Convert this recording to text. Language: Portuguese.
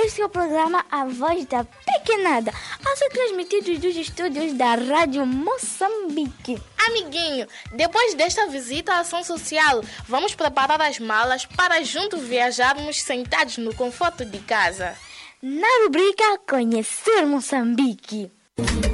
Este é o programa A Voz da Pequenada, a ser transmitido dos estúdios da Rádio Moçambique. Amiguinho, depois desta visita à ação social, vamos preparar as malas para juntos viajarmos sentados no conforto de casa. Na rubrica Conhecer Moçambique.